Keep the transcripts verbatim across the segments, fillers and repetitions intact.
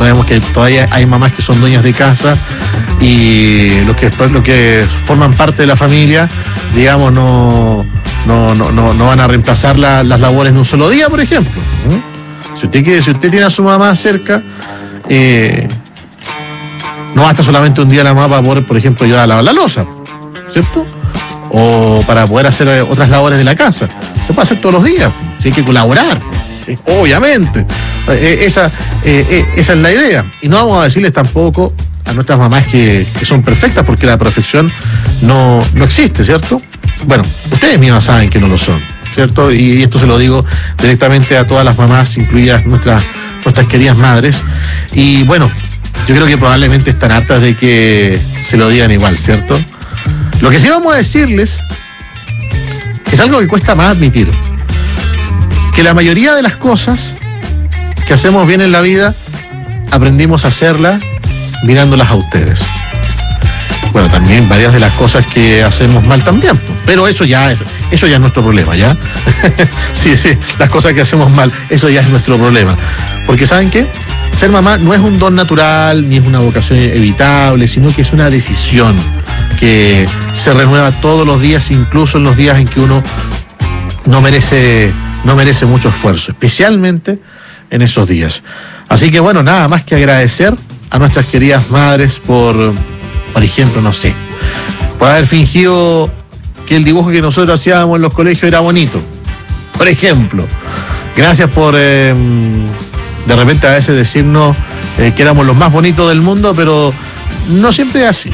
sabemos que todavía hay mamás que son dueñas de casa y los que, los que forman parte de la familia, digamos, no, no, no, no, no van a reemplazar la, las labores en un solo día, por ejemplo. ¿Mm? Si usted quiere, si usted tiene a su mamá cerca, eh, no basta solamente un día la mamá para poder, por ejemplo, ayudar a lavar la loza, ¿cierto? O para poder hacer otras labores de la casa. Se puede hacer todos los días, si hay que colaborar, obviamente. Eh, esa, eh, eh, esa es la idea. Y no vamos a decirles tampoco a nuestras mamás que, que son perfectas, porque la perfección no, no existe, ¿cierto? Bueno, ustedes mismas saben que no lo son, ¿cierto? Y esto se lo digo directamente a todas las mamás, incluidas nuestras, nuestras queridas madres. Y bueno, yo creo que probablemente están hartas de que se lo digan igual, ¿cierto? Lo que sí vamos a decirles es algo que cuesta más admitir, que la mayoría de las cosas que hacemos bien en la vida aprendimos a hacerlas mirándolas a ustedes. Bueno, también varias de las cosas que hacemos mal también, pero eso ya es, eso ya es nuestro problema, ¿ya? Sí, sí, las cosas que hacemos mal, eso ya es nuestro problema. Porque ¿saben qué? Ser mamá no es un don natural, ni es una vocación evitable, sino que es una decisión que se renueva todos los días, incluso en los días en que uno no merece, no merece mucho esfuerzo, especialmente en esos días. Así que bueno, nada más que agradecer a nuestras queridas madres por, por ejemplo, no sé, por haber fingido que el dibujo que nosotros hacíamos en los colegios era bonito. Por ejemplo, gracias por eh, de repente a veces decirnos eh, que éramos los más bonitos del mundo, pero no siempre es así.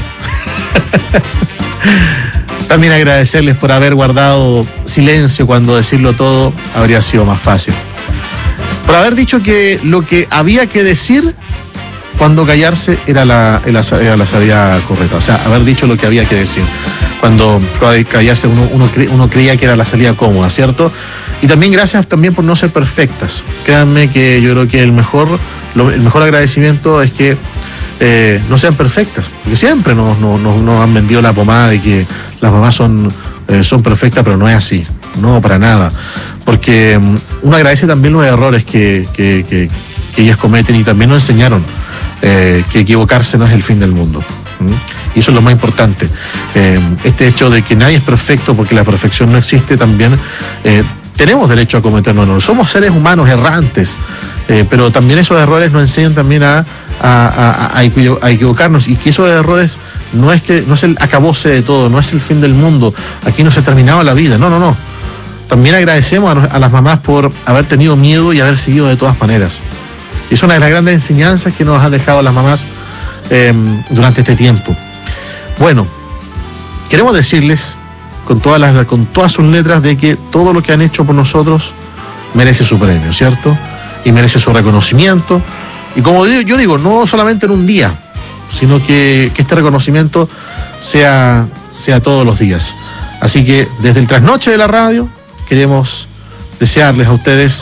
También agradecerles por haber guardado silencio cuando decirlo todo habría sido más fácil. Por haber dicho que lo que había que decir cuando callarse era la, era, era la salida correcta. O sea, haber dicho lo que había que decir. Cuando callarse uno, uno, cre, uno creía que era la salida cómoda, ¿cierto? Y también gracias también por no ser perfectas. Créanme que yo creo que el mejor, lo, el mejor agradecimiento es que eh, no sean perfectas. Porque siempre nos, nos, nos han vendido la pomada de que las mamás son, eh, son perfectas, pero no es así. No, para nada. Porque um, uno agradece también los errores que, que, que, que ellas cometen y también nos enseñaron eh, que equivocarse no es el fin del mundo. ¿Mm? Y eso es lo más importante. Eh, este hecho de que nadie es perfecto porque la perfección no existe también. Eh, tenemos derecho a cometernos errores. Somos seres humanos errantes, eh, pero también esos errores nos enseñan también a, a, a, a equivocarnos y que esos errores no es que no es el acabose de todo, no es el fin del mundo. Aquí no se ha terminado la vida. No, no, no. También agradecemos a, a las mamás por haber tenido miedo y haber seguido de todas maneras. Y es una de las grandes enseñanzas que nos han dejado las mamás eh, durante este tiempo. Bueno, queremos decirles con todas las, con todas sus letras de que todo lo que han hecho por nosotros merece su premio, ¿cierto? Y merece su reconocimiento. Y como yo digo, no solamente en un día, sino que, que este reconocimiento sea, sea todos los días. Así que desde el trasnoche de la radio queremos desearles a ustedes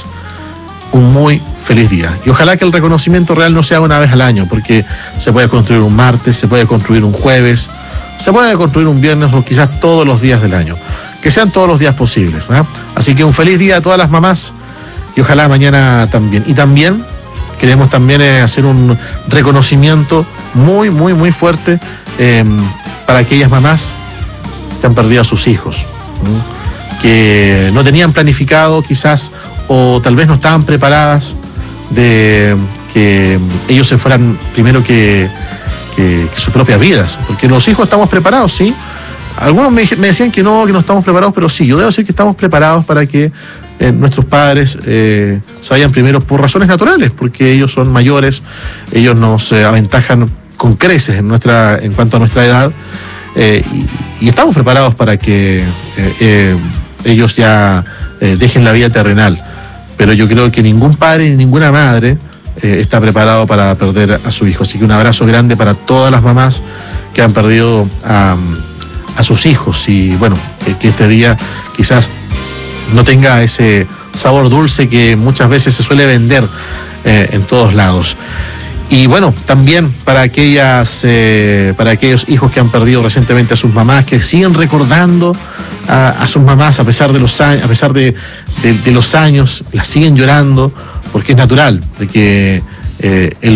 un muy feliz día. Y ojalá que el reconocimiento real no sea una vez al año, porque se puede construir un martes, se puede construir un jueves, se puede construir un viernes o quizás todos los días del año. Que sean todos los días posibles, ¿verdad? Así que un feliz día a todas las mamás y ojalá mañana también. Y también queremos también eh, hacer un reconocimiento muy, muy, muy fuerte eh, para aquellas mamás que han perdido a sus hijos, ¿sí? Que no tenían planificado quizás o tal vez no estaban preparadas de que ellos se fueran primero que, que, que sus propias vidas, porque los hijos estamos preparados, sí. Algunos me, me decían que no, que no estamos preparados, pero sí, yo debo decir que estamos preparados para que eh, nuestros padres eh, se vayan primero por razones naturales, porque ellos son mayores, ellos nos eh, aventajan con creces en nuestra, en cuanto a nuestra edad, eh, y, y estamos preparados para que eh, eh, ellos ya eh, dejen la vida terrenal. Pero yo creo que ningún padre ni ninguna madre eh, está preparado para perder a su hijo. Así que un abrazo grande para todas las mamás que han perdido a, a sus hijos. Y bueno, que, que este día quizás no tenga ese sabor dulce que muchas veces se suele vender eh, en todos lados. Y bueno, también para aquellas, eh, para aquellos hijos que han perdido recientemente a sus mamás, que siguen recordando a, a sus mamás a pesar de los años, a pesar de, de, de los años, las siguen llorando, porque es natural de que eh, el